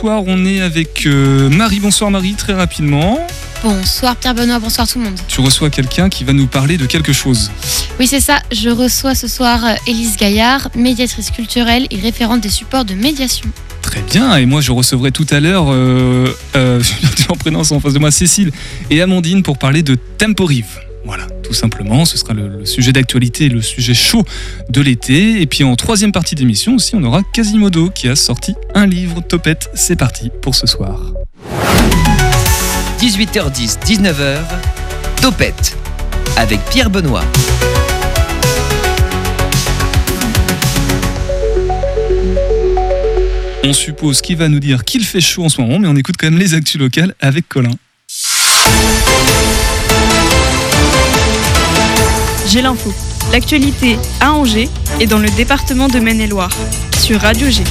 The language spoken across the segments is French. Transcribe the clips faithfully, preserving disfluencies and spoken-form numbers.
soir, on est avec euh, Marie. Bonsoir Marie, très rapidement. Bonsoir Pierre-Benoît, bonsoir tout le monde. Tu reçois quelqu'un qui va nous parler de quelque chose. Oui, c'est ça. Je reçois ce soir Élise Gaillard, médiatrice culturelle et référente des supports de médiation. Très bien, et moi je recevrai tout à l'heure, euh, euh, je leur prénom en face de moi, Cécile et Amandine pour parler de Temporive. Voilà, tout simplement, ce sera le, le sujet d'actualité, le sujet chaud de l'été. Et puis en troisième partie d'émission aussi, on aura Quasimodo qui a sorti un livre, Topette. C'est parti pour ce soir. dix-huit heures dix, dix-neuf heures, Topette, avec Pierre Benoît. On suppose qu'il va nous dire qu'il fait chaud en ce moment, mais on écoute quand même les actus locales avec Colin. J'ai l'info. L'actualité à Angers et dans le département de Maine-et-Loire, sur Radio G.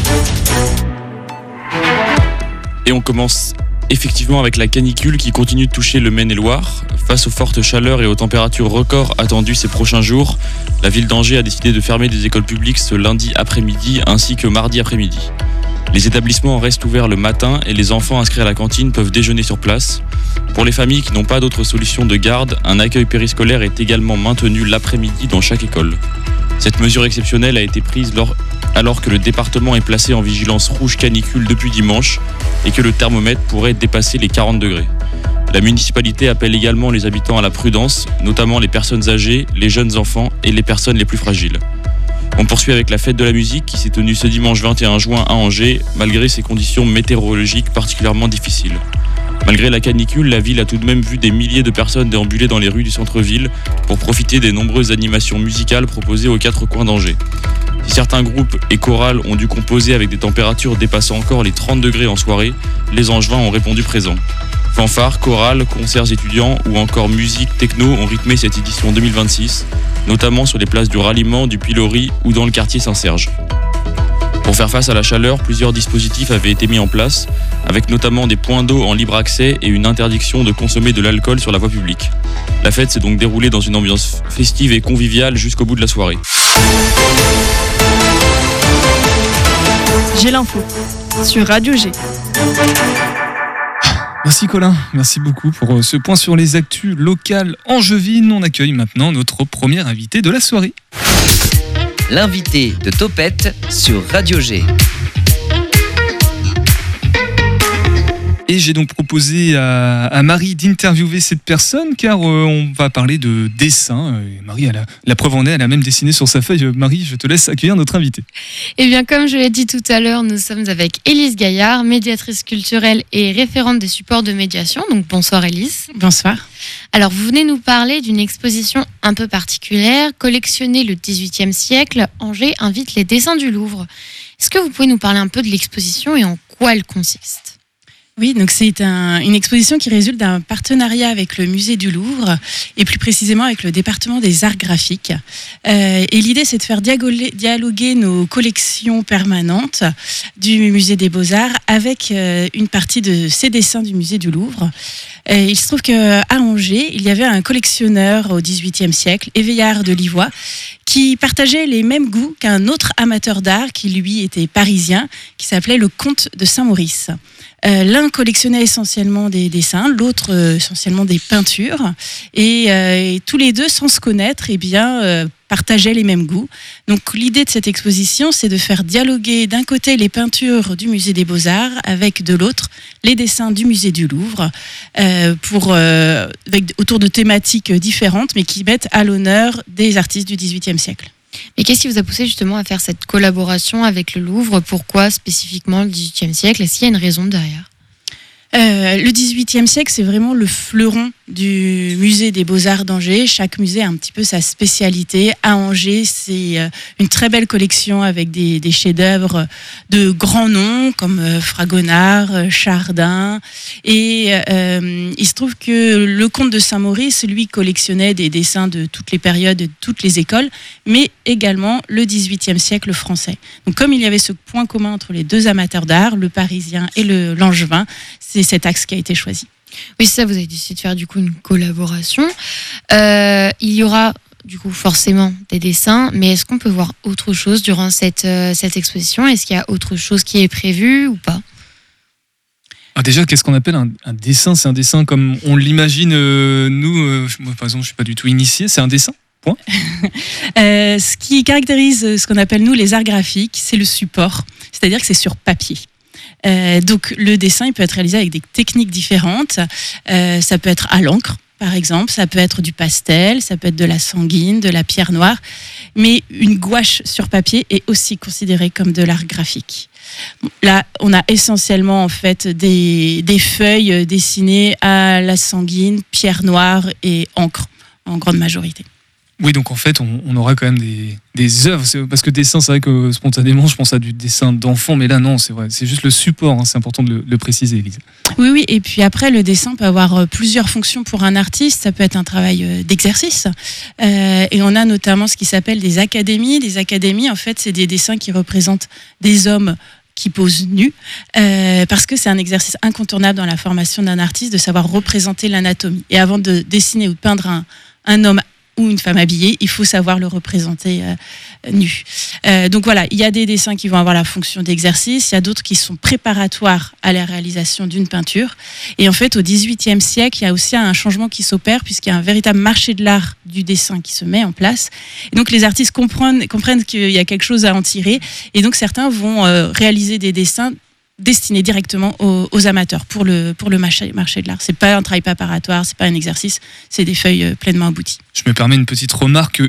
Et on commence effectivement avec la canicule qui continue de toucher le Maine-et-Loire. Face aux fortes chaleurs et aux températures records attendues ces prochains jours, la ville d'Angers a décidé de fermer des écoles publiques ce lundi après-midi ainsi que mardi après-midi. Les établissements restent ouverts le matin et les enfants inscrits à la cantine peuvent déjeuner sur place. Pour les familles qui n'ont pas d'autre solution de garde, un accueil périscolaire est également maintenu l'après-midi dans chaque école. Cette mesure exceptionnelle a été prise lors, alors que le département est placé en vigilance rouge canicule depuis dimanche et que le thermomètre pourrait dépasser les quarante degrés. La municipalité appelle également les habitants à la prudence, notamment les personnes âgées, les jeunes enfants et les personnes les plus fragiles. On poursuit avec la fête de la musique qui s'est tenue ce dimanche vingt et un juin à Angers, malgré ces conditions météorologiques particulièrement difficiles. Malgré la canicule, la ville a tout de même vu des milliers de personnes déambuler dans les rues du centre-ville pour profiter des nombreuses animations musicales proposées aux quatre coins d'Angers. Si certains groupes et chorales ont dû composer avec des températures dépassant encore les trente degrés en soirée, les Angevins ont répondu présent. Fanfares, chorales, concerts étudiants ou encore musique techno ont rythmé cette édition deux mille vingt-six, notamment sur les places du Ralliement, du Pilori ou dans le quartier Saint-Serge. Pour faire face à la chaleur, plusieurs dispositifs avaient été mis en place, avec notamment des points d'eau en libre accès et une interdiction de consommer de l'alcool sur la voie publique. La fête s'est donc déroulée dans une ambiance festive et conviviale jusqu'au bout de la soirée. J'ai l'info, sur Radio G. Merci Colin, merci beaucoup pour ce point sur les actus locales angevines. On accueille maintenant notre premier invité de la soirée. L'invité de Topette sur Radio G. Et j'ai donc proposé à, à Marie d'interviewer cette personne car euh, on va parler de dessin. Et Marie, elle a, la preuve en est, elle a même dessiné sur sa feuille. Marie, je te laisse accueillir notre invité. Eh bien, comme je l'ai dit tout à l'heure, nous sommes avec Élise Gaillard, médiatrice culturelle et référente des supports de médiation. Donc bonsoir Élise. Bonsoir. Alors vous venez nous parler d'une exposition un peu particulière, collectionnée le dix-huitième siècle. Angers invite les dessins du Louvre. Est-ce que vous pouvez nous parler un peu de l'exposition et en quoi elle consiste ? Oui, donc c'est un, une exposition qui résulte d'un partenariat avec le musée du Louvre et plus précisément avec le département des arts graphiques. Euh, et l'idée, c'est de faire dialoguer, dialoguer nos collections permanentes du musée des Beaux-Arts avec euh, une partie de ces dessins du musée du Louvre. Euh, il se trouve qu'à Angers, il y avait un collectionneur au dix-huitième siècle, Éveillard de Livois, qui partageait les mêmes goûts qu'un autre amateur d'art qui, lui, était parisien, qui s'appelait le comte de Saint-Maurice. Euh, l'un collectionnait essentiellement des dessins, l'autre euh, essentiellement des peintures, et, euh, et tous les deux, sans se connaître, eh bien, euh, partageaient les mêmes goûts. Donc l'idée de cette exposition, c'est de faire dialoguer d'un côté les peintures du musée des Beaux-Arts avec de l'autre les dessins du musée du Louvre, euh, pour, euh, avec, autour de thématiques différentes, mais qui mettent à l'honneur des artistes du dix-huitième siècle. Mais qu'est-ce qui vous a poussé justement à faire cette collaboration avec le Louvre ? Pourquoi spécifiquement le dix-huitième siècle ? Est-ce qu'il y a une raison derrière ? Euh, le dix-huitième siècle, c'est vraiment le fleuron du musée des Beaux-Arts d'Angers. Chaque musée a un petit peu sa spécialité. À Angers, c'est euh, une très belle collection avec des, des chefs-d'œuvre de grands noms comme euh, Fragonard, euh, Chardin. Et euh, il se trouve que le comte de Saint-Maurice, lui, collectionnait des dessins de toutes les périodes, de toutes les écoles, mais également le dix-huitième siècle français. Donc, comme il y avait ce point commun entre les deux amateurs d'art, le parisien et le l'angevin, c'est cet axe qui a été choisi. Oui, c'est ça, vous avez décidé de faire du coup une collaboration. Euh, il y aura du coup forcément des dessins, mais est-ce qu'on peut voir autre chose durant cette, euh, cette exposition ? Est-ce qu'il y a autre chose qui est prévu ou pas ? Ah, déjà, qu'est-ce qu'on appelle un, un dessin? C'est un dessin comme on l'imagine, euh, nous, euh, moi par exemple, je ne suis pas du tout initié, c'est un dessin? Point. euh, ce qui caractérise ce qu'on appelle nous les arts graphiques, c'est le support, c'est-à-dire que c'est sur papier. Euh, donc le dessin, il peut être réalisé avec des techniques différentes. Euh, ça peut être à l'encre, par exemple, ça peut être du pastel, ça peut être de la sanguine, de la pierre noire, mais une gouache sur papier est aussi considérée comme de l'art graphique. Là, on a essentiellement en fait des, des feuilles dessinées à la sanguine, pierre noire et encre en grande majorité. Oui, donc en fait, on, on aura quand même des, des œuvres. C'est, parce que dessin, c'est vrai que spontanément, je pense à du dessin d'enfant, mais là, non, c'est vrai. C'est juste le support, hein, c'est important de le, le préciser, Élise. Oui, oui, et puis après, le dessin peut avoir plusieurs fonctions pour un artiste. Ça peut être un travail d'exercice. Euh, et on a notamment ce qui s'appelle des académies. Des académies, en fait, c'est des dessins qui représentent des hommes qui posent nus, euh, parce que c'est un exercice incontournable dans la formation d'un artiste de savoir représenter l'anatomie. Et avant de dessiner ou de peindre un, un homme ou une femme habillée, il faut savoir le représenter euh, nu. Euh, donc voilà, il y a des dessins qui vont avoir la fonction d'exercice, il y a d'autres qui sont préparatoires à la réalisation d'une peinture. Et en fait, au dix-huitième siècle, il y a aussi un changement qui s'opère puisqu'il y a un véritable marché de l'art du dessin qui se met en place. Et donc les artistes comprennent, comprennent qu'il y a quelque chose à en tirer. Et donc certains vont euh, réaliser des dessins destiné directement aux, aux amateurs pour le, pour le marché, marché de l'art. C'est pas un travail préparatoire, c'est pas un exercice, c'est des feuilles pleinement abouties. Je me permets une petite remarque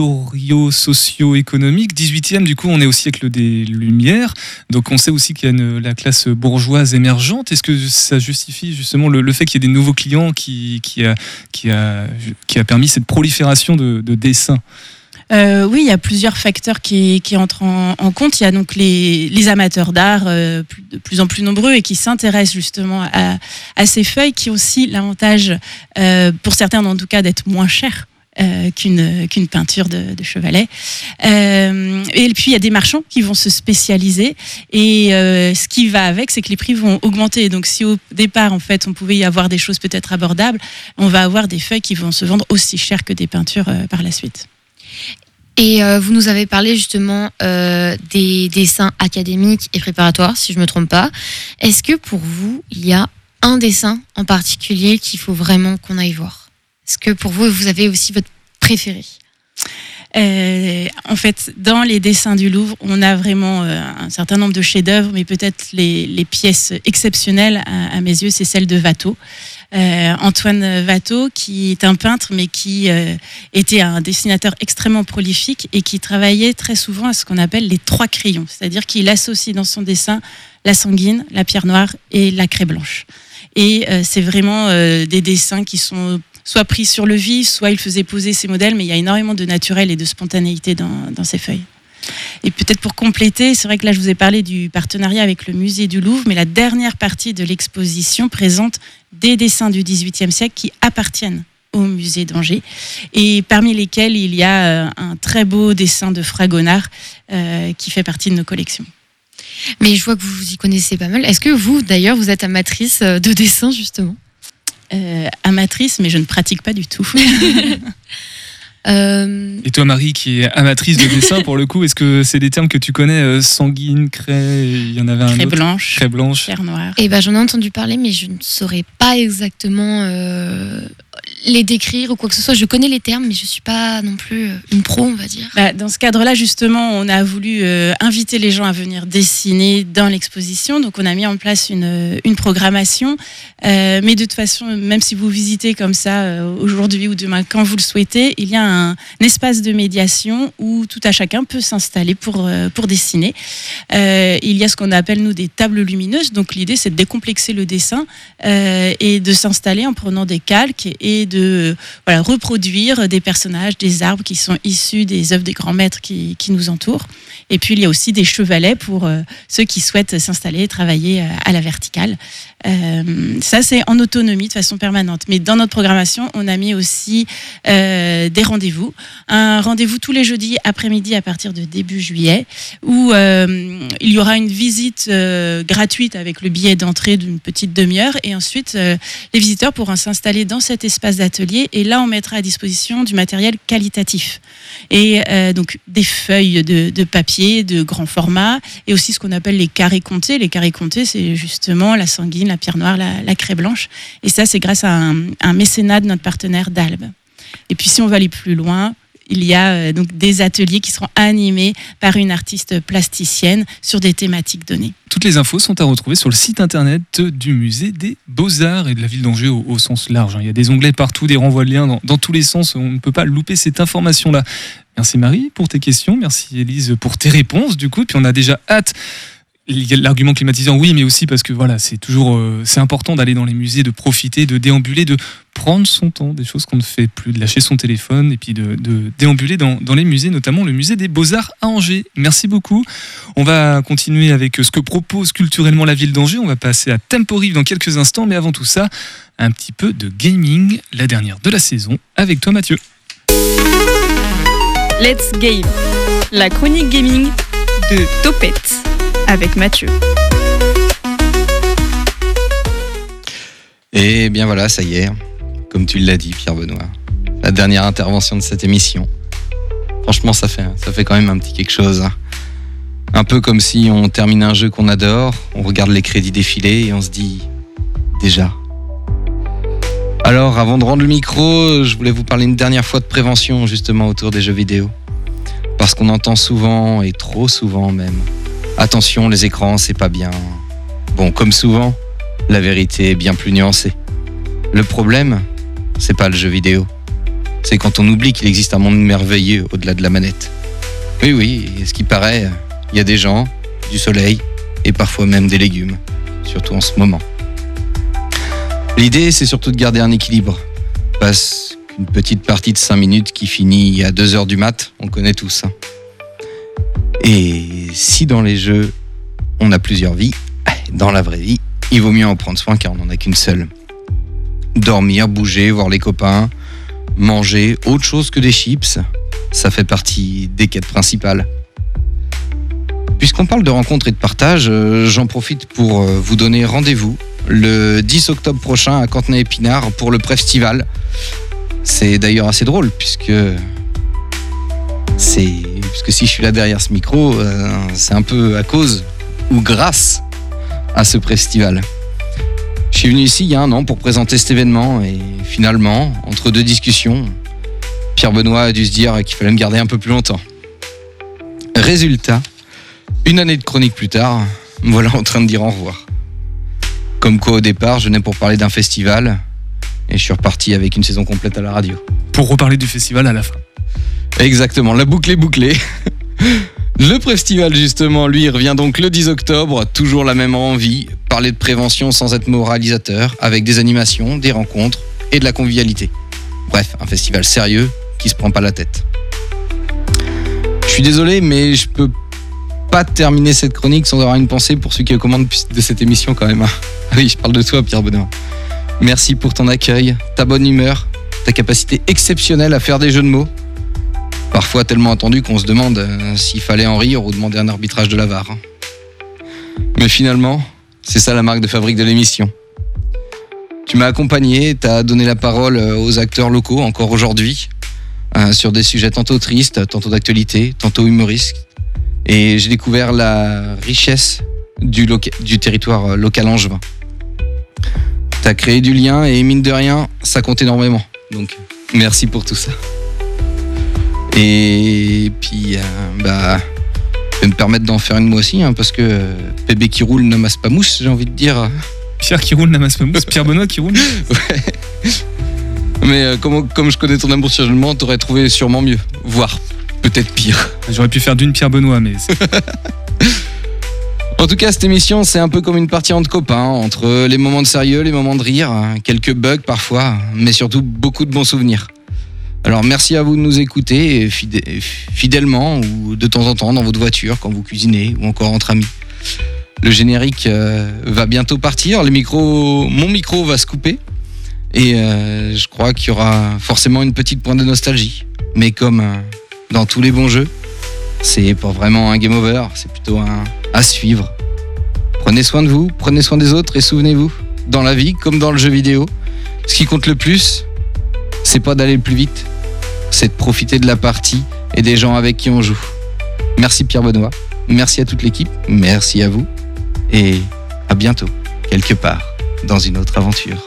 historio-socio-économique. dix-huitième, du coup, on est au siècle des Lumières. Donc on sait aussi qu'il y a une, la classe bourgeoise émergente. Est-ce que ça justifie justement le, le fait qu'il y ait des nouveaux clients qui, qui, a, qui, a, qui a permis cette prolifération de, de dessins ? Euh, oui, il y a plusieurs facteurs qui, qui entrent en, en compte. Il y a donc les, les amateurs d'art euh, plus, de plus en plus nombreux et qui s'intéressent justement à, à ces feuilles qui ont aussi l'avantage, euh, pour certains en tout cas, d'être moins chères euh, qu'une, qu'une peinture de, de chevalet. Euh, et puis il y a des marchands qui vont se spécialiser et euh, ce qui va avec, c'est que les prix vont augmenter. Donc si au départ, en fait, on pouvait y avoir des choses peut-être abordables, on va avoir des feuilles qui vont se vendre aussi cher que des peintures euh, par la suite. Et euh, vous nous avez parlé justement euh, des dessins académiques et préparatoires, si je ne me trompe pas. Est-ce que pour vous, il y a un dessin en particulier qu'il faut vraiment qu'on aille voir? Est-ce que pour vous, vous avez aussi votre préféré? Euh, en fait, dans les dessins du Louvre, on a vraiment euh, un certain nombre de chefs-d'œuvre, mais peut-être les, les pièces exceptionnelles à, à mes yeux, c'est celle de Watteau. Euh, Antoine Watteau, qui est un peintre, mais qui euh, était un dessinateur extrêmement prolifique et qui travaillait très souvent à ce qu'on appelle les trois crayons, c'est-à-dire qu'il associe dans son dessin la sanguine, la pierre noire et la craie blanche. Et euh, c'est vraiment euh, des dessins qui sont soit pris sur le vif, soit il faisait poser ses modèles, mais il y a énormément de naturel et de spontanéité dans, dans ces feuilles. Et peut-être pour compléter, c'est vrai que là je vous ai parlé du partenariat avec le musée du Louvre, mais la dernière partie de l'exposition présente des dessins du dix-huitième siècle qui appartiennent au musée d'Angers, et parmi lesquels il y a un très beau dessin de Fragonard euh, qui fait partie de nos collections. Mais je vois que vous vous y connaissez pas mal. Est-ce que vous, d'ailleurs, vous êtes amatrice de dessin, justement ? euh, Amatrice, mais je ne pratique pas du tout. Euh... Et toi, Marie, qui est amatrice de dessin, pour le coup, est-ce que c'est des termes que tu connais, euh, sanguine, craie, il y en avait un craie autre blanche, craie blanche, pierre noire. Eh ben, j'en ai entendu parler, mais je ne saurais pas exactement euh, les décrire ou quoi que ce soit. Je connais les termes, mais je ne suis pas non plus une pro, on va dire. Bah, dans ce cadre-là, justement, on a voulu euh, inviter les gens à venir dessiner dans l'exposition. Donc, on a mis en place une, une programmation. Euh, mais de toute façon, même si vous visitez comme ça euh, aujourd'hui ou demain, quand vous le souhaitez, il y a un un espace de médiation où tout à chacun peut s'installer pour, pour dessiner. Euh, il y a ce qu'on appelle, nous, des tables lumineuses. Donc, l'idée, c'est de décomplexer le dessin euh, et de s'installer en prenant des calques et de voilà, reproduire des personnages, des arbres qui sont issus des œuvres des grands maîtres qui, qui nous entourent. Et puis, il y a aussi des chevalets pour euh, ceux qui souhaitent s'installer et travailler à la verticale. Euh, ça, c'est en autonomie de façon permanente. Mais dans notre programmation, on a mis aussi euh, des rendez-vous. Un rendez-vous tous les jeudis après-midi à partir de début juillet, où euh, il y aura une visite euh, gratuite avec le billet d'entrée d'une petite demi-heure. Et ensuite, euh, les visiteurs pourront s'installer dans cet espace espace d'atelier. Et là, on mettra à disposition du matériel qualitatif. Et euh, donc, des feuilles de, de papier de grand format et aussi ce qu'on appelle les carrés comptés. Les carrés comptés, c'est justement la sanguine, la pierre noire, la, la craie blanche. Et ça, c'est grâce à un, un mécénat de notre partenaire d'Albe. Et puis, si on va aller plus loin, il y a euh, donc des ateliers qui seront animés par une artiste plasticienne sur des thématiques données. Toutes les infos sont à retrouver sur le site internet du musée des Beaux-Arts et de la ville d'Angers au, au sens large. Il y a des onglets partout, des renvois de liens dans, dans tous les sens. On ne peut pas louper cette information-là. Merci Marie pour tes questions. Merci Élise pour tes réponses. Du coup, puis on a déjà hâte. Il y a l'argument climatisant, oui, mais aussi parce que voilà, c'est toujours, euh, c'est important d'aller dans les musées, de profiter, de déambuler, de prendre son temps, des choses qu'on ne fait plus, de lâcher son téléphone et puis de, de déambuler dans, dans les musées, notamment le musée des Beaux-Arts à Angers. Merci beaucoup. On va continuer avec ce que propose culturellement la ville d'Angers. On va passer à Temporive dans quelques instants, mais avant tout ça, un petit peu de gaming, la dernière de la saison, avec toi Mathieu. Let's Game, la chronique gaming de Topette avec Mathieu. Et bien voilà, ça y est, comme tu l'as dit Pierre Benoît, la dernière intervention de cette émission. Franchement, ça fait, ça fait quand même un petit quelque chose. Hein. Un peu comme si on termine un jeu qu'on adore, on regarde les crédits défiler et on se dit déjà. Alors, avant de rendre le micro, je voulais vous parler une dernière fois de prévention justement autour des jeux vidéo. Parce qu'on entend souvent, et trop souvent même, attention, les écrans, c'est pas bien. Bon, comme souvent, la vérité est bien plus nuancée. Le problème, c'est pas le jeu vidéo. C'est quand on oublie qu'il existe un monde merveilleux au-delà de la manette. Oui, oui, et ce qui paraît, il y a des gens, du soleil, et parfois même des légumes. Surtout en ce moment. L'idée, c'est surtout de garder un équilibre. Parce qu'une petite partie de cinq minutes qui finit à deux heures du mat', on connaît tous. Hein. Et si dans les jeux, on a plusieurs vies, dans la vraie vie, il vaut mieux en prendre soin car on n'en a qu'une seule. Dormir, bouger, voir les copains, manger, autre chose que des chips, ça fait partie des quêtes principales. Puisqu'on parle de rencontres et de partage, j'en profite pour vous donner rendez-vous le dix octobre prochain à Cantenay-Épinard pour le Prefestival. C'est d'ailleurs assez drôle puisque c'est puisque si je suis là derrière ce micro, euh, c'est un peu à cause ou grâce à ce festival. Je suis venu ici il y a un an pour présenter cet événement et finalement, entre deux discussions, Pierre Benoît a dû se dire qu'il fallait me garder un peu plus longtemps. Résultat, une année de chronique plus tard, me voilà en train de dire au revoir. Comme quoi au départ, je venais pour parler d'un festival et je suis reparti avec une saison complète à la radio. Pour reparler du festival à la fin. Exactement, la boucle est bouclée. Le festival justement, lui, revient donc le dix octobre, toujours la même envie, parler de prévention sans être moralisateur, avec des animations, des rencontres et de la convivialité. Bref, un festival sérieux qui se prend pas la tête. Je suis désolé, mais je peux pas terminer cette chronique sans avoir une pensée pour ceux qui commandent de cette émission quand même. Ah oui, je parle de toi, Pierre Benoît. Merci pour ton accueil, ta bonne humeur, ta capacité exceptionnelle à faire des jeux de mots. Parfois tellement attendu qu'on se demande euh, s'il fallait en rire ou demander un arbitrage de la V A R. Mais finalement, c'est ça la marque de fabrique de l'émission. Tu m'as accompagné, t'as donné la parole aux acteurs locaux, encore aujourd'hui, euh, sur des sujets tantôt tristes, tantôt d'actualité, tantôt humoristes. Et j'ai découvert la richesse du, loca- du territoire local angevin. T'as créé du lien et mine de rien, ça compte énormément. Donc, merci pour tout ça. Et puis, euh, bah, je vais me permettre d'en faire une moi aussi, hein, parce que euh, P B qui roule n'amasse pas mousse, j'ai envie de dire. Pierre qui roule n'amasse pas mousse, Pierre Benoît qui roule. Ouais. Mais euh, comme, comme je connais ton amour sûrement, t'aurais trouvé sûrement mieux, voire peut-être pire. J'aurais pu faire d'une Pierre Benoît, mais... En tout cas, cette émission, c'est un peu comme une partie entre copains, entre les moments de sérieux, les moments de rire, quelques bugs parfois, mais surtout beaucoup de bons souvenirs. Alors merci à vous de nous écouter fidè- fidèlement ou de temps en temps dans votre voiture quand vous cuisinez ou encore entre amis. Le générique euh, va bientôt partir, les micros, mon micro va se couper et euh, je crois qu'il y aura forcément une petite pointe de nostalgie. Mais comme euh, dans tous les bons jeux, c'est pas vraiment un game over, c'est plutôt un à suivre. Prenez soin de vous, prenez soin des autres et souvenez-vous, dans la vie comme dans le jeu vidéo, ce qui compte le plus, c'est pas d'aller le plus vite, c'est de profiter de la partie et des gens avec qui on joue. Merci Pierre Benoît, merci à toute l'équipe, merci à vous et à bientôt, quelque part, dans une autre aventure.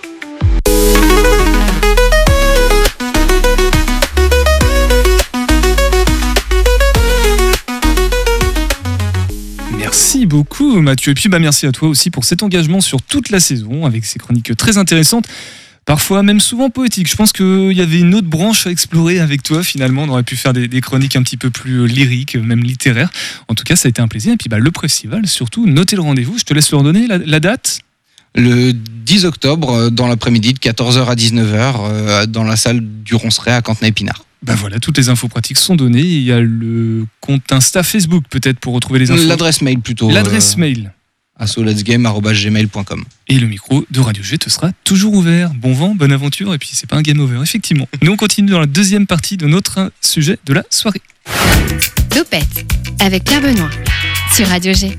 Merci beaucoup Mathieu, et puis bah, merci à toi aussi pour cet engagement sur toute la saison avec ces chroniques très intéressantes, parfois même souvent poétiques. Je pense qu'il y avait une autre branche à explorer avec toi finalement, on aurait pu faire des, des chroniques un petit peu plus lyriques, même littéraires. En tout cas ça a été un plaisir, et puis bah, le festival surtout, notez le rendez-vous, je te laisse le redonner, la, la date. Le dix octobre, dans l'après-midi de quatorze heures à dix-neuf heures, dans la salle du Ronceret à Cantenay-Épinard. Ben voilà, toutes les infos pratiques sont données. Il y a le compte Insta, Facebook peut-être pour retrouver les infos. L'adresse mail plutôt. L'adresse euh, mail. assoletsgame arobase gmail point com. Et le micro de Radio G te sera toujours ouvert. Bon vent, bonne aventure, et puis c'est pas un game over, effectivement. Nous on continue dans la deuxième partie de notre sujet de la soirée. Topette avec Pierre Benoît sur Radio G.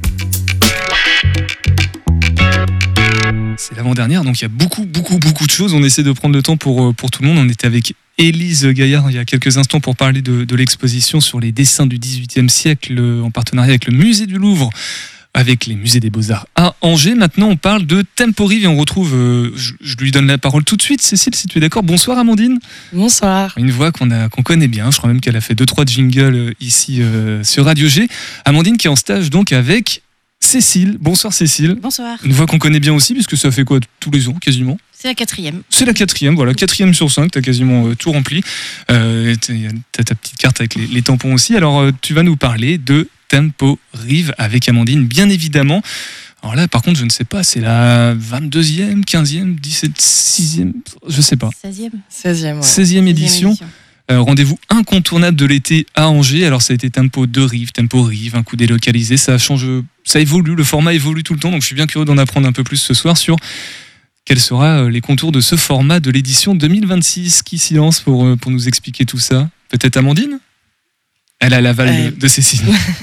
C'est l'avant-dernière, donc il y a beaucoup, beaucoup, beaucoup de choses. On essaie de prendre le temps pour, pour tout le monde. On était avec Élise Gaillard il y a quelques instants pour parler de, de l'exposition sur les dessins du dix-huitième siècle en partenariat avec le musée du Louvre, avec les musées des Beaux-Arts à Angers. Maintenant, on parle de Temporive et on retrouve, euh, je, je lui donne la parole tout de suite, Cécile, si tu es d'accord. Bonsoir Amandine. Bonsoir. Une voix qu'on a, qu'on connaît bien, je crois même qu'elle a fait deux trois jingles ici euh, sur Radio G. Amandine qui est en stage donc avec Cécile. Bonsoir Cécile. Bonsoir. Une voix qu'on connaît bien aussi, puisque ça fait quoi tous les ans quasiment? C'est la quatrième. C'est la quatrième, voilà, quatrième sur cinq, t'as quasiment euh, tout rempli. Euh, t'as ta petite carte avec les, les tampons aussi. Alors euh, tu vas nous parler de Temporive avec Amandine, bien évidemment. Alors là, par contre, je ne sais pas, c'est la vingt-deuxième, quinzième, dix-septième, sixième, je sais pas. seizième. seizième, ouais. seizième édition. édition. Euh, rendez-vous incontournable de l'été à Angers. Alors ça a été Tempo de Rive, Temporive, un coup délocalisé, ça change, ça évolue, le format évolue tout le temps, donc je suis bien curieux d'en apprendre un peu plus ce soir sur quels seront les contours de ce format de l'édition deux mille vingt-six. Qui s'y lance pour, pour nous expliquer tout ça? Peut-être Amandine? Elle a l'aval euh... de, de Cécile.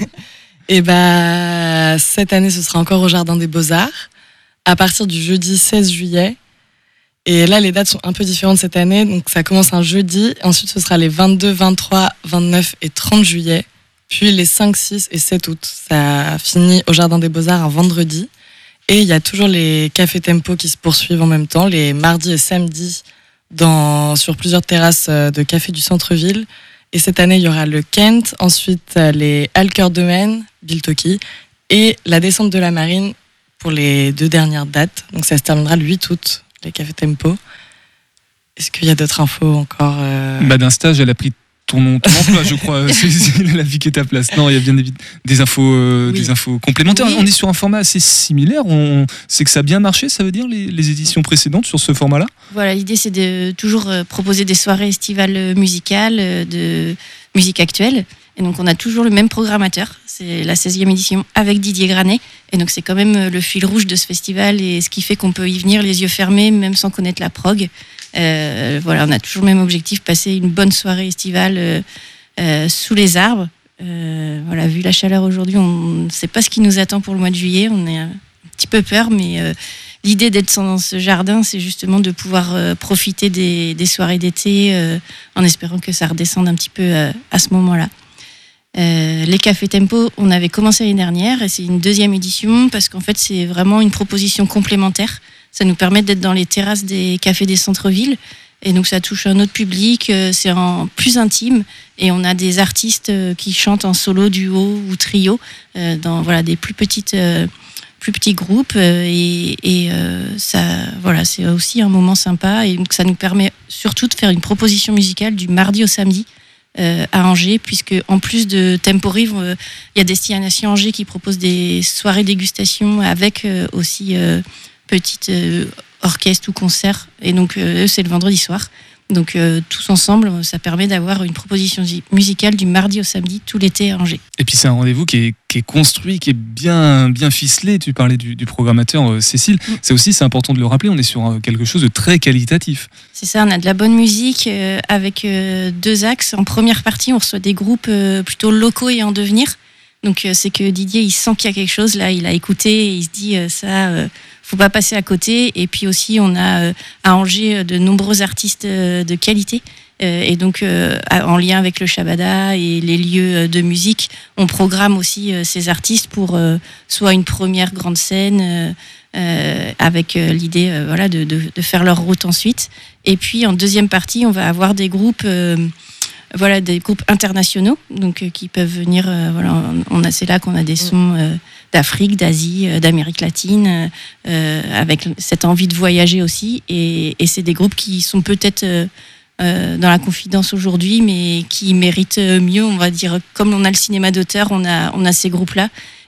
Et bah, cette année, ce sera encore au Jardin des Beaux-Arts, à partir du jeudi seize juillet. Et là, les dates sont un peu différentes cette année. Donc, ça commence un jeudi. Ensuite, ce sera les vingt-deux, vingt-trois, vingt-neuf et trente juillet. Puis les cinq, six et sept août. Ça finit au Jardin des Beaux-Arts un vendredi. Et il y a toujours les cafés tempo qui se poursuivent en même temps, les mardis et samedis, dans, sur plusieurs terrasses de café du centre-ville. Et cette année, il y aura le Kent, ensuite les Halker de Maine, Biltoki, et la descente de la Marine pour les deux dernières dates. Donc, ça se terminera le huit août. Les cafés tempo. Est-ce qu'il y a d'autres infos encore euh... bah, d'un stage, elle a pris ton nom, ton emploi, je crois. C'est la vie qui est à place. Non, il y a bien des infos, euh, oui. des infos complémentaires. Oui. On est sur un format assez similaire. On... C'est que ça a bien marché, ça veut dire, les, les éditions précédentes sur ce format-là? Voilà, l'idée, c'est de toujours proposer des soirées estivales musicales, de musique actuelle. Et donc, on a toujours le même programmateur. C'est la seizième édition avec Didier Granet. Et donc, c'est quand même le fil rouge de ce festival et ce qui fait qu'on peut y venir les yeux fermés, même sans connaître la prog. Euh, voilà, on a toujours le même objectif, passer une bonne soirée estivale euh, euh, sous les arbres. Euh, voilà, vu la chaleur aujourd'hui, on ne sait pas ce qui nous attend pour le mois de juillet. On est un petit peu peur, mais euh, l'idée d'être dans ce jardin, c'est justement de pouvoir euh, profiter des, des soirées d'été euh, en espérant que ça redescende un petit peu euh, à ce moment-là. Euh, les cafés tempo, on avait commencé l'année dernière et c'est une deuxième édition parce qu'en fait c'est vraiment une proposition complémentaire. Ça nous permet d'être dans les terrasses des cafés des centres-villes et donc ça touche un autre public, c'est en plus intime et on a des artistes qui chantent en solo, duo ou trio dans voilà des plus petites plus petits groupes et, et ça voilà c'est aussi un moment sympa et donc ça nous permet surtout de faire une proposition musicale du mardi au samedi. Euh, à Angers, puisque en plus de Temporive, il euh, y a Destination Angers qui propose des soirées dégustation avec euh, aussi euh, petite euh, orchestre ou concert, et donc euh, eux c'est le vendredi soir. Donc euh, tous ensemble, ça permet d'avoir une proposition musicale du mardi au samedi tout l'été à Angers. Et puis c'est un rendez-vous qui est, qui est construit, qui est bien, bien ficelé. Tu parlais du, du programmateur euh, Cécile. Mm. C'est aussi, c'est important de le rappeler, on est sur euh, quelque chose de très qualitatif. C'est ça, on a de la bonne musique euh, avec euh, deux axes. En première partie, on reçoit des groupes euh, plutôt locaux et en devenir. Donc euh, c'est que Didier, il sent qu'il y a quelque chose là, il a écouté et il se dit euh, ça, euh, faut pas passer à côté. Et puis aussi, on a euh, à Angers de nombreux artistes euh, de qualité. Euh, et donc, euh, en lien avec le Shabada et les lieux de musique, on programme aussi euh, ces artistes pour euh, soit une première grande scène, euh, euh, avec euh, l'idée euh, voilà, de, de, de faire leur route ensuite. Et puis, en deuxième partie, on va avoir des groupes... Euh, Voilà, des groupes internationaux donc, euh, qui peuvent venir. Euh, voilà, on, on a, c'est là qu'on a des sons euh, d'Afrique, d'Asie, euh, d'Amérique latine, euh, avec cette envie de voyager aussi. Et, et c'est des groupes qui sont peut-être euh, euh, dans la confidence aujourd'hui, mais qui méritent mieux. On va dire, comme on a le cinéma d'auteur, on a, on a ces groupes-là.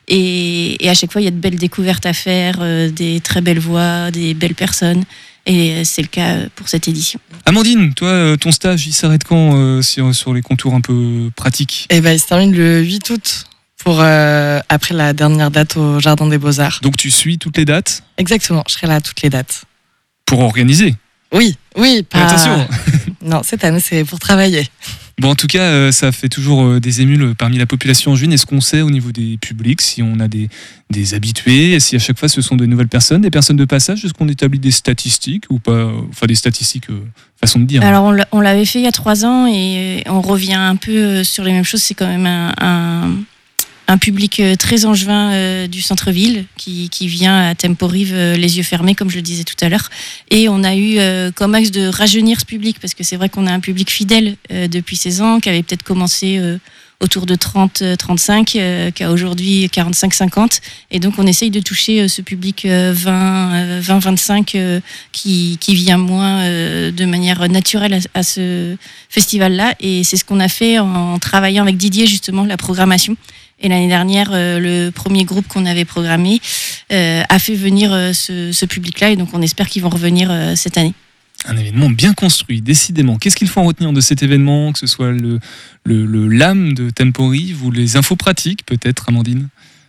Et, et à chaque fois, il y a de belles découvertes à faire, euh, des très belles voix, des belles personnes. Et c'est le cas pour cette édition. Amandine, toi, ton stage, il s'arrête quand euh, sur, sur les contours un peu pratiques ? Eh ben, il se termine le huit août, pour, euh, après la dernière date au Jardin des Beaux-Arts. Donc tu suis toutes les dates ? Exactement, je serai là à toutes les dates. Pour organiser ? Oui, oui. Pas... Attention. Non, cette année, c'est pour travailler. Bon, en tout cas, euh, ça fait toujours euh, des émules parmi la population angevine. Est-ce qu'on sait au niveau des publics si on a des, des habitués, si à chaque fois ce sont de nouvelles personnes, des personnes de passage ? Est-ce qu'on établit des statistiques ou pas ? Enfin, des statistiques, euh, façon de dire. Alors, on, l'a, on l'avait fait il y a trois ans et on revient un peu sur les mêmes choses. C'est quand même un, un, un public très angevin euh, du centre-ville qui, qui vient à Temporive euh, les yeux fermés, comme je le disais tout à l'heure. Et on a eu euh, comme axe de rajeunir ce public, parce que c'est vrai qu'on a un public fidèle euh, depuis seize ans, qui avait peut-être commencé euh, autour de trente trente-cinq, euh, qui a aujourd'hui quarante-cinq cinquante. Et donc on essaye de toucher euh, ce public euh, vingt vingt-cinq euh, qui, qui vient moins euh, de manière naturelle à, à ce festival-là. Et c'est ce qu'on a fait en travaillant avec Didier, justement, la programmation. Et l'année dernière, euh, le premier groupe qu'on avait programmé euh, a fait venir euh, ce, ce public-là. Et donc, on espère qu'ils vont revenir euh, cette année. Un événement bien construit, décidément. Qu'est-ce qu'il faut en retenir de cet événement, que ce soit le, le, le l'âme de Temporive ou les infos pratiques, peut-être, Amandine ?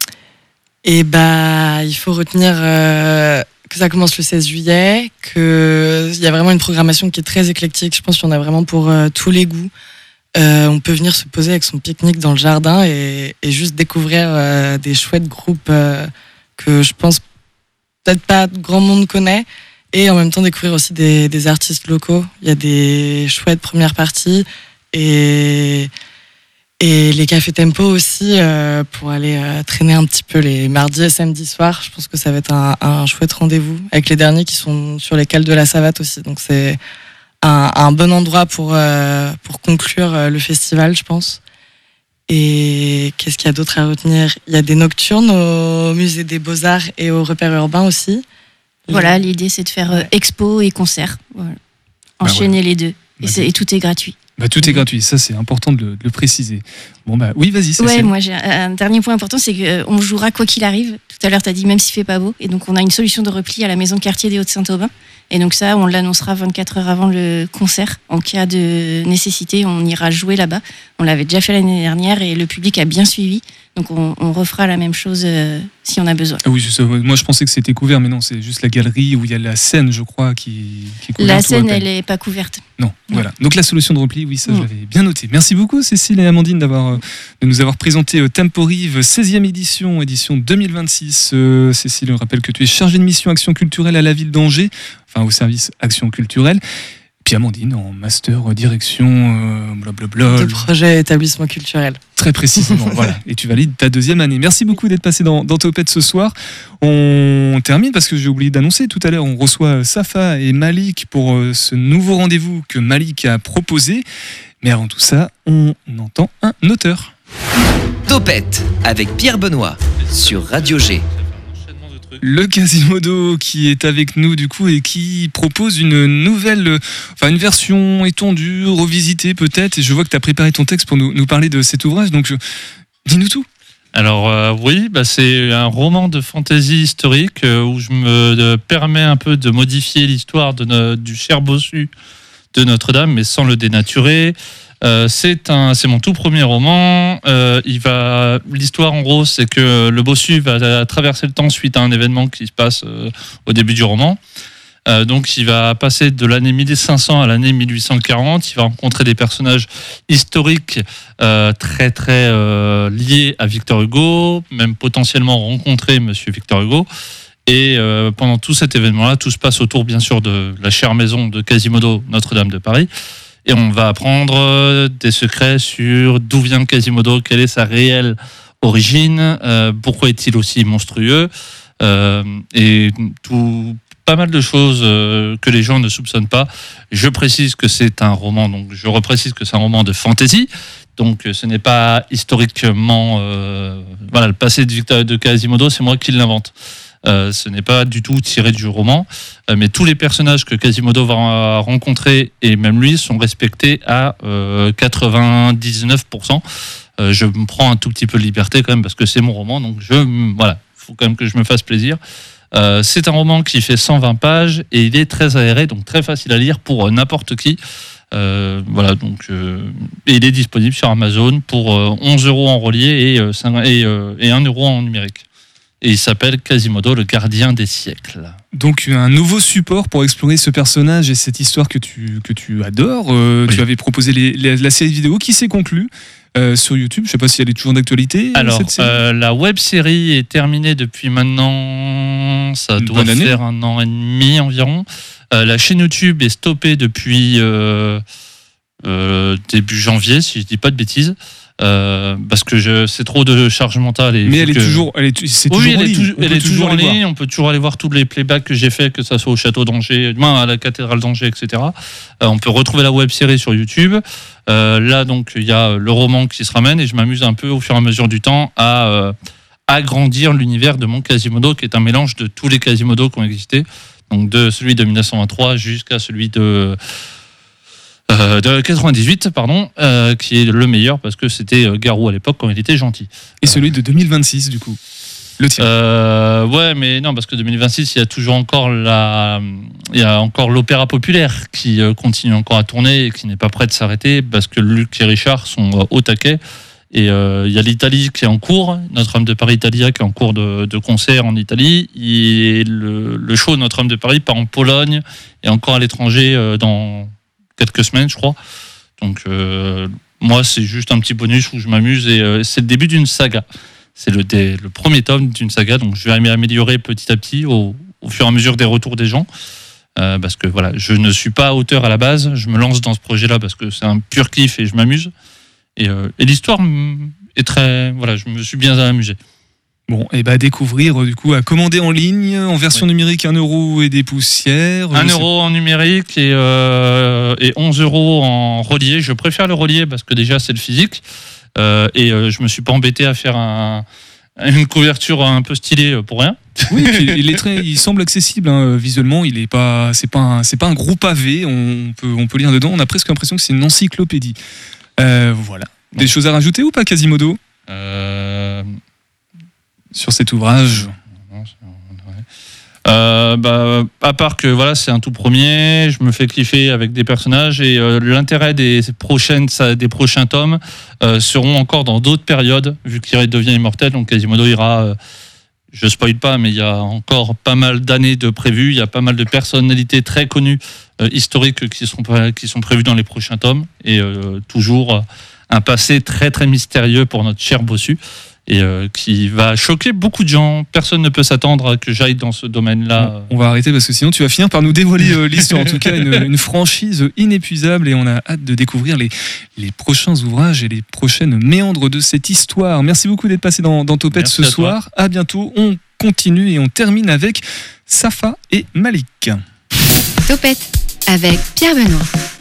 Et bah, il faut retenir euh, que ça commence le seize juillet, qu'il y a vraiment une programmation qui est très éclectique. Je pense qu'il y en a vraiment pour euh, tous les goûts. Euh, on peut venir se poser avec son pique-nique dans le jardin et, et juste découvrir euh, des chouettes groupes euh, que je pense peut-être pas grand monde connaît, et en même temps découvrir aussi des, des artistes locaux. Il y a des chouettes premières parties et, et les cafés tempo aussi euh, pour aller euh, traîner un petit peu les mardis et samedis soirs. Je pense que ça va être un, un chouette rendez-vous avec les derniers qui sont sur les cales de la Savate aussi. Donc c'est Un, un bon endroit pour, euh, pour conclure euh, le festival, je pense. Et qu'est-ce qu'il y a d'autre à retenir ? Il y a des nocturnes au musée des Beaux-Arts et au repère urbain aussi. Voilà, l'idée c'est de faire euh, expo et concert. Voilà. Enchaîner bah ouais. les deux. Bah et, c'est, et tout est gratuit. Bah, tout est gratuit, ça c'est important de le, de le préciser. Bon bah oui, vas-y. Ouais, moi j'ai un, un dernier point important, c'est qu'on jouera quoi qu'il arrive. Tout à l'heure, tu as dit même s'il fait pas beau. Et donc on a une solution de repli à la maison de quartier des Hauts-de-Saint-Aubin. Et donc ça, on l'annoncera vingt-quatre heures avant le concert. En cas de nécessité, on ira jouer là-bas. On l'avait déjà fait l'année dernière et le public a bien suivi. Donc on, on refera la même chose euh, si on a besoin. Ah oui, c'est ça. Moi je pensais que c'était couvert, mais non, c'est juste la galerie où il y a la scène, je crois, qui, qui est couverte. La scène, elle n'est pas couverte. Non, non, voilà. Donc la solution de repli, oui, ça mmh. j'avais bien noté. Merci beaucoup Cécile et Amandine d'avoir, de nous avoir présenté euh, Temporive, seizième édition, édition deux mille vingt-six. Euh, Cécile, on rappelle que tu es chargée de mission action culturelle à la ville d'Angers, enfin au service action culturelle. Puis Amandine en master direction euh, blablabla. De projet établissement culturel. Très précisément, voilà. Et tu valides ta deuxième année. Merci beaucoup d'être passé dans, dans Topette ce soir. On termine parce que j'ai oublié d'annoncer tout à l'heure, on reçoit Safa et Malik pour ce nouveau rendez-vous que Malik a proposé. Mais avant tout ça, on entend un auteur. Topette avec Pierre Benoît sur Radio G. Le Quasimodo qui est avec nous du coup et qui propose une nouvelle, enfin une version étendue, revisitée peut-être. Et je vois que tu as préparé ton texte pour nous, nous parler de cet ouvrage, donc je... dis-nous tout. Alors euh, oui, bah, c'est un roman de fantasy historique euh, où je me euh, permets un peu de modifier l'histoire de no- du cher bossu de Notre-Dame, mais sans le dénaturer. Euh, c'est un, c'est mon tout premier roman. Euh, il va, l'histoire en gros, c'est que le bossu va traverser le temps suite à un événement qui se passe euh, au début du roman. Euh, donc, il va passer de l'année mille cinq cents à l'année mille huit cent quarante. Il va rencontrer des personnages historiques euh, très très euh, liés à Victor Hugo, même potentiellement rencontrer Monsieur Victor Hugo. Et euh, pendant tout cet événement-là, tout se passe autour, bien sûr, de la chère maison de Quasimodo, Notre-Dame de Paris. Et on va apprendre des secrets sur d'où vient Quasimodo, quelle est sa réelle origine, euh, pourquoi est-il aussi monstrueux, euh, et tout, pas mal de choses euh, que les gens ne soupçonnent pas. Je précise que c'est un roman, donc je reprécise que c'est un roman de fantasy. Donc ce n'est pas historiquement... Euh, voilà, le passé de, de Quasimodo, c'est moi qui l'invente. Euh, ce n'est pas du tout tiré du roman, euh, mais tous les personnages que Quasimodo va rencontrer, et même lui, sont respectés à euh, quatre-vingt-dix-neuf pour cent. Euh, je me prends un tout petit peu de liberté quand même, parce que c'est mon roman, donc je, voilà, il faut quand même que je me fasse plaisir. Euh, c'est un roman qui fait cent vingt pages, et il est très aéré, donc très facile à lire pour euh, n'importe qui. Euh, voilà, donc, euh, et il est disponible sur Amazon pour euh, onze euros en relié et, euh, et, euh, et un euro en numérique. Et il s'appelle Quasimodo, le gardien des siècles. Donc un nouveau support pour explorer ce personnage et cette histoire que tu, que tu adores. Euh, oui. Tu avais proposé les, les, la série vidéo qui s'est conclue euh, sur YouTube. Je ne sais pas si elle est toujours d'actualité. Alors, cette série. Euh, la web série est terminée depuis maintenant, ça Une doit faire un an et demi environ. Euh, la chaîne YouTube est stoppée depuis euh, euh, début janvier, si je ne dis pas de bêtises. Euh, parce que je, c'est trop de charge mentale. Et mais elle est que... toujours, elle est, c'est oui, toujours elle en est, ligne. toujours, elle est toujours en ligne. On peut toujours aller voir tous les playbacks que j'ai fait, que ça soit au château d'Angers, demain à la cathédrale d'Angers, et cetera. Euh, on peut retrouver la web série sur YouTube. Euh, là, donc, il y a le roman qui se ramène et je m'amuse un peu au fur et à mesure du temps à euh, agrandir l'univers de mon Quasimodo, qui est un mélange de tous les Quasimodo qui ont existé. Donc, de celui de dix-neuf cent vingt-trois jusqu'à celui de Euh, de quatre-vingt-dix-huit, pardon, euh, qui est le meilleur parce que c'était Garou à l'époque quand il était gentil. Et celui de deux mille vingt-six, du coup, le tien. Euh, ouais, mais non, parce que deux mille vingt-six, il y a toujours encore la, il y a encore l'opéra populaire qui euh, continue encore à tourner et qui n'est pas prêt de s'arrêter parce que Luc et Richard sont euh, au taquet. Et euh, il y a l'Italie qui est en cours, Notre-Dame de Paris Italia qui est en cours de, de concert en Italie. Et le, le show Notre-Dame de Paris part en Pologne et encore à l'étranger euh, dans quelques semaines, je crois. Donc, euh, moi, c'est juste un petit bonus où je m'amuse et euh, c'est le début d'une saga. C'est le, des, le premier tome d'une saga, donc je vais m'améliorer petit à petit au, au fur et à mesure des retours des gens. Euh, parce que voilà, je ne suis pas auteur à la base, je me lance dans ce projet-là parce que c'est un pur kiff et je m'amuse. Et, euh, et l'histoire est très. Voilà, je me suis bien amusé. Bon, et bah à découvrir, du coup, à commander en ligne, en version oui. numérique, un euro et des poussières. un euro en numérique et, euh, et onze euros en relié. Je préfère le relié parce que déjà, c'est le physique. Euh, et euh, je me suis pas embêté à faire un, une couverture un peu stylée pour rien. Oui, il, est très, il semble accessible hein, visuellement. Il est pas, c'est pas, un, c'est pas un gros pavé. On peut, on peut lire dedans. On a presque l'impression que c'est une encyclopédie. Euh, voilà. Des ouais. choses à rajouter ou pas, Quasimodo euh... sur cet ouvrage? Euh, bah, à part que voilà, c'est un tout premier, je me fais kiffer avec des personnages et euh, l'intérêt des prochaines, des prochains tomes euh, seront encore dans d'autres périodes, vu qu'il devient immortel. Donc Quasimodo ira, euh, je spoil pas, mais il y a encore pas mal d'années de prévues. Il y a pas mal de personnalités très connues euh, historiques qui sont qui sont prévues dans les prochains tomes et euh, toujours un passé très très mystérieux pour notre cher bossu. Et euh, qui va choquer beaucoup de gens. Personne ne peut s'attendre à que j'aille dans ce domaine-là. On va arrêter parce que sinon tu vas finir par nous dévoiler euh, l'histoire. En tout cas, une, une franchise inépuisable et on a hâte de découvrir les, les prochains ouvrages et les prochaines méandres de cette histoire. Merci beaucoup d'être passé dans, dans Topette ce soir. À bientôt. On continue et on termine avec Safa et Malik. Topette avec Pierre Benoît.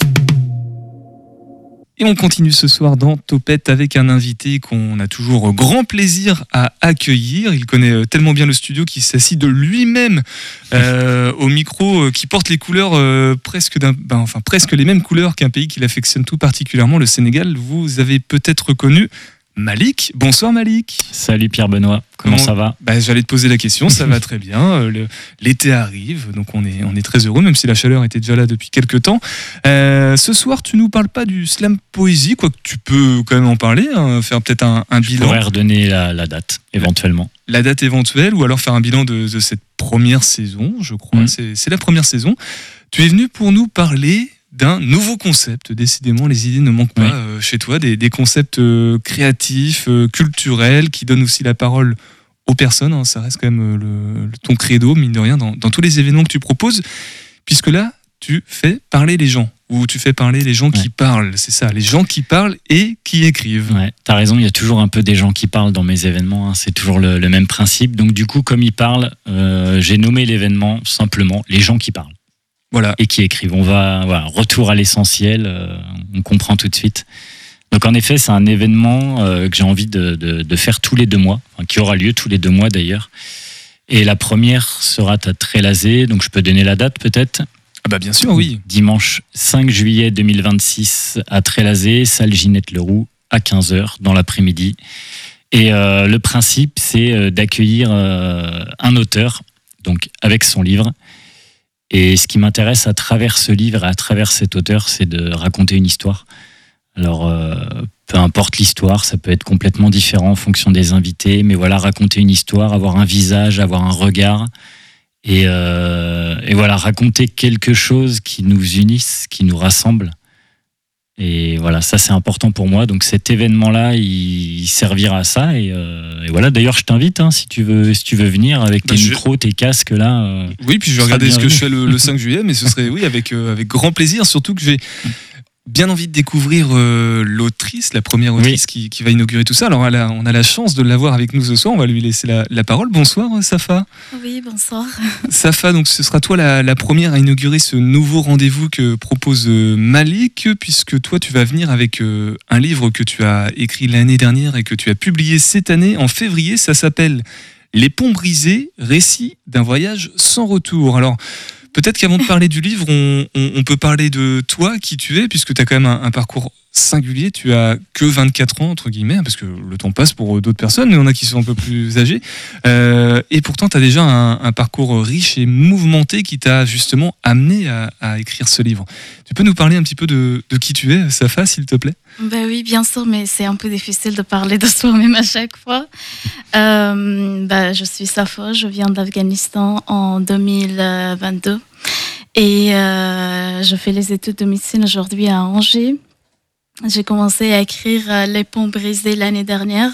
Et on continue ce soir dans Topette avec un invité qu'on a toujours grand plaisir à accueillir. Il connaît tellement bien le studio qu'il s'assit de lui-même euh, au micro, euh, qui porte les couleurs euh, presque, d'un, ben, enfin, presque les mêmes couleurs qu'un pays qu'il affectionne tout particulièrement, le Sénégal. Vous avez peut-être reconnu Malik. Bonsoir Malik. Salut Pierre Benoît, comment, comment ça va? Bah, j'allais te poser la question, ça va très bien. Le, l'été arrive, donc on est, on est très heureux, même si la chaleur était déjà là depuis quelques temps. Euh, ce soir, tu nous parles pas du slam poésie, quoique tu peux quand même en parler, hein, faire peut-être un, un Je bilan. Je pourrais redonner la, la date, éventuellement. La date éventuelle, ou alors faire un bilan de, de cette première saison, je crois. Mmh. C'est, c'est la première saison. Tu es venu pour nous parler d'un nouveau concept. Décidément, les idées ne manquent pas oui. euh, chez toi, des, des concepts euh, créatifs, euh, culturels, qui donnent aussi la parole aux personnes, hein, ça reste quand même le, le, ton credo, mine de rien, dans, dans tous les événements que tu proposes, puisque là, tu fais parler les gens, ou tu fais parler les gens ouais. qui parlent, c'est ça, les gens qui parlent et qui écrivent. Ouais, t'as raison, il y a toujours un peu des gens qui parlent dans mes événements, hein, c'est toujours le, le même principe. Donc du coup, comme ils parlent, euh, j'ai nommé l'événement simplement les gens qui parlent. Voilà. Et qui écrivent. On va, voilà, retour à l'essentiel, euh, on comprend tout de suite. Donc en effet, c'est un événement euh, que j'ai envie de, de, de faire tous les deux mois, enfin, qui aura lieu tous les deux mois d'ailleurs. Et la première sera à Trélazé, donc je peux donner la date peut-être. Ah bah bien sûr, oui. Dimanche cinq juillet deux mille vingt-six à Trélazé, salle Ginette Leroux, à quinze heures dans l'après-midi. Et euh, le principe, c'est d'accueillir euh, un auteur, donc avec son livre. Et ce qui m'intéresse à travers ce livre, à travers cet auteur, c'est de raconter une histoire. Alors, euh, peu importe l'histoire, ça peut être complètement différent en fonction des invités, mais voilà, raconter une histoire, avoir un visage, avoir un regard, et, euh, et voilà, raconter quelque chose qui nous unisse, qui nous rassemble. Et voilà, ça c'est important pour moi. Donc cet événement-là, il servira à ça. Et, euh, et voilà, d'ailleurs, je t'invite, hein, si tu veux, si tu veux venir avec tes bah, micros, je... tes casques là. Euh, oui, puis je vais regarder ce que je fais le, le cinq juillet, mais ce serait oui avec euh, avec grand plaisir. Surtout que j'ai bien envie de découvrir euh, l'autrice, la première autrice oui. qui, qui va inaugurer tout ça. Alors elle a, on a la chance de l'avoir avec nous ce soir. On va lui laisser la, la parole. Bonsoir, Safa. Oui, bonsoir. Safa, donc ce sera toi la, la première à inaugurer ce nouveau rendez-vous que propose euh, Malik, puisque toi tu vas venir avec euh, un livre que tu as écrit l'année dernière et que tu as publié cette année en février. Ça s'appelle Les ponts brisés, récit d'un voyage sans retour. Alors peut-être qu'avant de parler du livre, on, on, on peut parler de toi, qui tu es, puisque tu as quand même un, un parcours singulier. Tu as que vingt-quatre ans, entre guillemets, parce que le temps passe pour d'autres personnes, mais il y en a qui sont un peu plus âgés. Euh, et pourtant, tu as déjà un, un parcours riche et mouvementé qui t'a justement amené à, à écrire ce livre. Tu peux nous parler un petit peu de, de qui tu es, Safa, s'il te plaît ? Bah oui, bien sûr, mais c'est un peu difficile de parler de soi-même à chaque fois. Euh, bah, je suis Safa, je viens d'Afghanistan en deux mille vingt-deux et euh, je fais les études de médecine aujourd'hui à Angers. J'ai commencé à écrire Les ponts brisés l'année dernière